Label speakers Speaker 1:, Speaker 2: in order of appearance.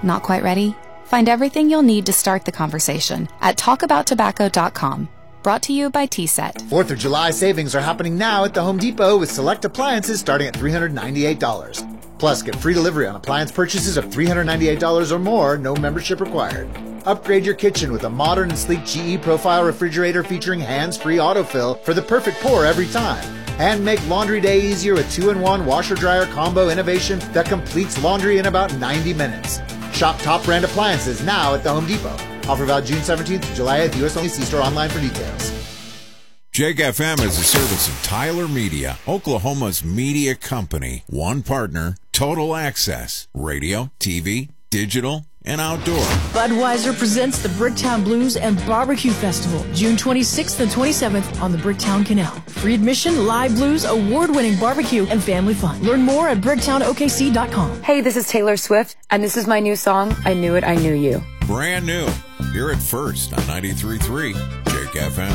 Speaker 1: Not quite ready? Find everything you'll need to start the conversation at talkabouttobacco.com. Brought to you by T-Set.
Speaker 2: 4th of July savings are happening now at the Home Depot with select appliances starting at $398. Plus, get free delivery on appliance purchases of $398 or more, no membership required. Upgrade your kitchen with a modern and sleek GE Profile refrigerator featuring hands-free autofill for the perfect pour every time. And make laundry day easier with 2-in-1 washer-dryer combo innovation that completes laundry in about 90 minutes. Shop top brand appliances now at the Home Depot. Offer valid June 17th to July 8th. U.S. only. See store online for details.
Speaker 3: Jake FM is a service of Tyler Media, Oklahoma's media company. One partner, total access, radio, TV, digital, and outdoor.
Speaker 4: Budweiser presents the Bricktown Blues and Barbecue Festival, June 26th and 27th on the Bricktown Canal. Free admission, live blues, award-winning barbecue, and family fun. Learn more at BricktownOKC.com.
Speaker 5: Hey, this is Taylor Swift, and this is my new song, I Knew It, I Knew You.
Speaker 3: Brand new. Hear it first on 93.3 Jake FM.